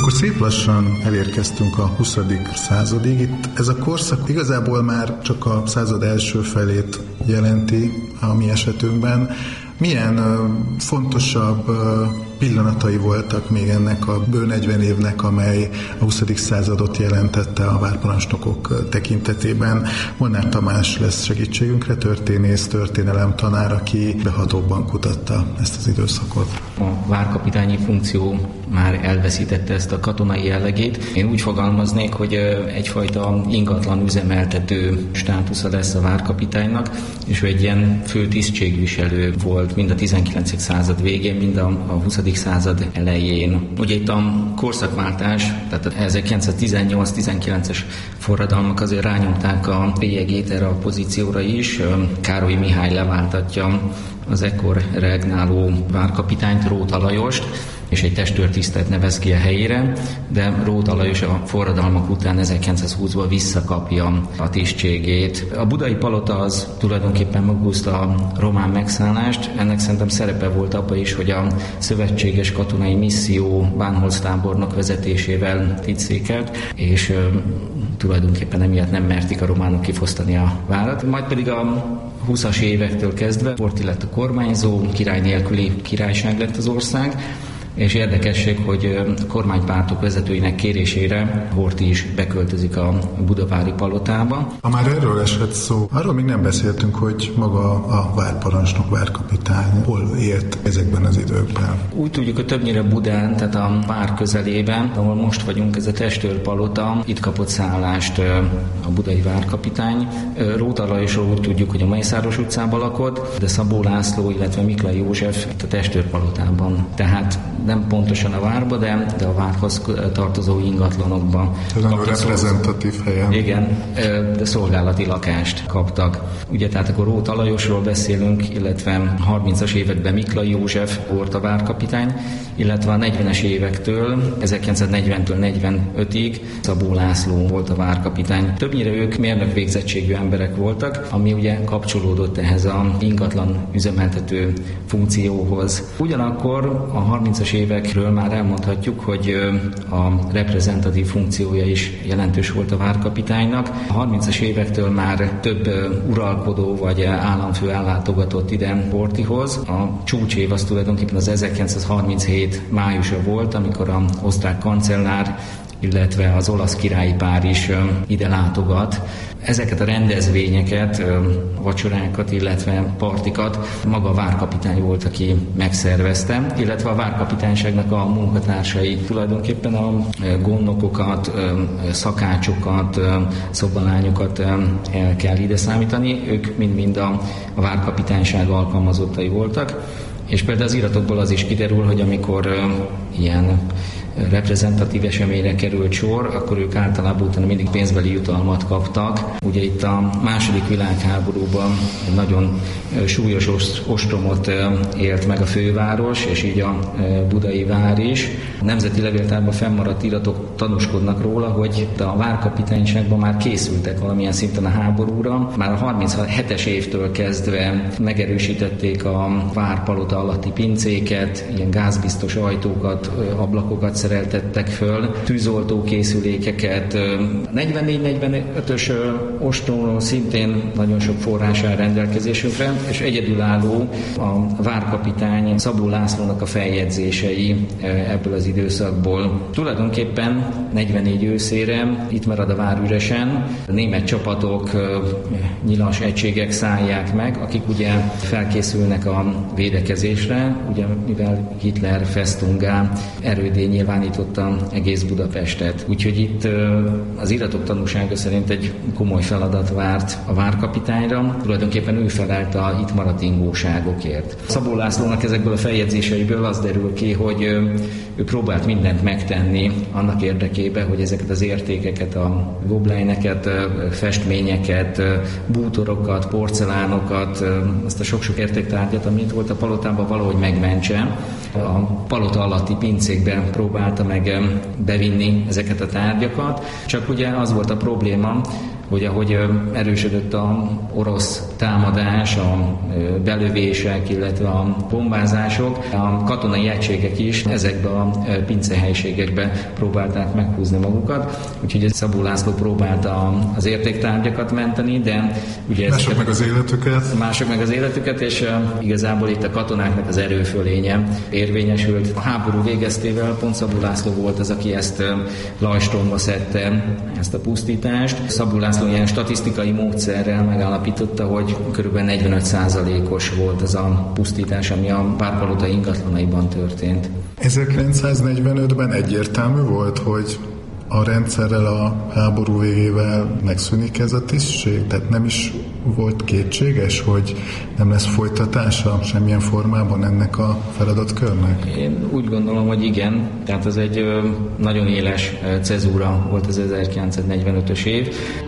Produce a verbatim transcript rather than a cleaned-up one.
akkor szép lassan elérkeztünk a huszadik századig. Itt ez a korszak igazából már csak a század első felét jelenti a mi esetünkben. Milyen uh, fontosabb uh, pillanatai voltak még ennek a bő negyven évnek, amely a huszadik századot jelentette a várparancsnokok tekintetében? Molnár Tamás lesz segítségünkre, történész, történelemtanár, aki behatóbban kutatta ezt az időszakot. A várkapitányi funkció már elveszítette ezt a katonai jellegét. Én úgy fogalmaznék, hogy egyfajta ingatlan üzemeltető státusza lesz a várkapitánynak, és ő egy ilyen fő tisztségviselő volt mind a tizenkilencedik század végén, mind a huszadik század elején. Ugye itt a korszakváltás, tehát ezerkilencszáztizennyolc tizenkilences forradalmak azért rányomták a bélyegét erre a pozícióra is. Károly Mihály leváltatja az ekkor regnáló várkapitányt, Róta Lajost, és egy testőrtisztet nevez ki a helyére, de Róta Lajos a forradalmak után ezerkilencszázhúszban visszakapja a tisztségét. A budai palota az tulajdonképpen megúszta a román megszállást, ennek szerintem szerepe volt abban is, hogy a szövetséges katonai misszió Bánholz tábornok vezetésével itt székelt, és ö, tulajdonképpen emiatt nem mertik a románok kifosztani a várat. Majd pedig a húszas évektől kezdve Horthy lett a kormányzó, király nélküli királyság lett az ország, és érdekesség, hogy a kormánypártok vezetőinek kérésére Horthy is beköltözik a budavári palotába. Ha már erről esett szó, arról még nem beszéltünk, hogy maga a várparancsnok, várkapitány hol élt ezekben az időkben. Úgy tudjuk, hogy többnyire Budán, tehát a vár közelében, ahol most vagyunk, ez a testőrpalota, itt kapott szállást a budai várkapitány. Róta Lajosról úgy tudjuk, hogy a Mészáros utcában lakott, de Szabó László, illetve Miklay József itt a testőrpalotában. Tehát nem pontosan a várba, de, de a várhoz tartozó ingatlanokban. Ez a reprezentatív helyen. Igen, de szolgálati lakást kaptak. Ugye tehát akkor Róta Lajosról beszélünk, illetve a harmincas években Miklay József volt a várkapitány, illetve a negyvenes évektől, ezerkilencszáznegyventől negyvenötig Szabó László volt a várkapitány. Többnyire ők mérnök végzettségű emberek voltak, ami ugye kapcsolódott ehhez a ingatlan üzemeltető funkcióhoz. Ugyanakkor a harmincas évekről már elmondhatjuk, hogy a reprezentatív funkciója is jelentős volt a várkapitánynak. A harmincas évektől már több uralkodó vagy államfő ellátogatott ide Horthyhoz. A csúcsév az tulajdonképpen az ezerkilencszázharminchét májusa volt, amikor az osztrák kancellár, illetve az olasz királyi pár is ide látogat. Ezeket a rendezvényeket, vacsorákat, illetve partikat maga a várkapitány volt, aki megszervezte, illetve a várkapitányságnak a munkatársai tulajdonképpen a gondnokokat, szakácsokat, szobalányokat el kell ide számítani. Ők mind-mind a, a várkapitányság alkalmazottai voltak. És például az iratokból az is kiderül, hogy amikor ilyen reprezentatív eseményre került sor, akkor ők általában utána mindig pénzbeli jutalmat kaptak. Ugye itt a második világháborúban egy nagyon súlyos ostromot élt meg a főváros, és így a budai vár is. A Nemzeti Levéltárban fennmaradt iratok tanúskodnak róla, hogy a várkapitányságban már készültek valamilyen szinten a háborúra. Már a harminchetes évtől kezdve megerősítették a várpalota alatti pincéket, ilyen gázbiztos ajtókat, ablakokat szereltettek föl, tűzoltókészülékeket. negyvennégy negyvenötös ostromról szintén nagyon sok forrás áll rendelkezésünkre, és egyedülálló a várkapitány Szabó Lászlónak a feljegyzései ebből az időszakból. Tulajdonképpen negyvennégy őszére itt marad a vár üresen, a német csapatok, nyilas egységek szállják meg, akik ugye felkészülnek a védekezésre, ugye mivel Hitler Festungá erődé nyilvánította egész Budapestet. Úgyhogy itt az iratok tanúsága szerint egy komoly feladat várt a várkapitányra. Tulajdonképpen ő felelt a itt maradt ingóságokért. Szabó Lászlónak ezekből a feljegyzéseiből az derül ki, hogy ő próbált mindent megtenni annak érdekében, hogy ezeket az értékeket, a goblejneket, festményeket, bútorokat, porcelánokat, azt a sok-sok értéktárgyat, amit volt a palotában, valahogy megmentse. A palota alatti pincékben próbálta meg bevinni ezeket a tárgyakat, csak ugye az volt a probléma, hogy ahogy erősödött a orosz támadás, a belövések, illetve a bombázások, a katonai egységek is ezekbe a pincehelységekbe próbálták meghúzni magukat, úgyhogy Szabó László próbálta az értéktárgyakat menteni, de ugye mások ezeket, meg az életüket. Mások meg az életüket, és igazából itt a katonáknak az erőfölénye érvényesült. A háború végeztével pont Szabó László volt az, aki ezt lajstromba szedte, ezt a pusztítást. Szabó László ilyen statisztikai módszerrel megállapította, hogy kb. negyvenöt százalékos volt az a pusztítás, ami a Várpalota ingatlanaiban történt. ezerkilencszáznegyvenötben egyértelmű volt, hogy a rendszerrel, a háború végével megszűnik ez a tisztség? Tehát nem is volt kétséges, hogy nem lesz folytatása semmilyen formában ennek a feladatkörnek? Én úgy gondolom, hogy igen. Tehát ez egy nagyon éles cezúra volt az ezerkilencszáznegyvenötös év.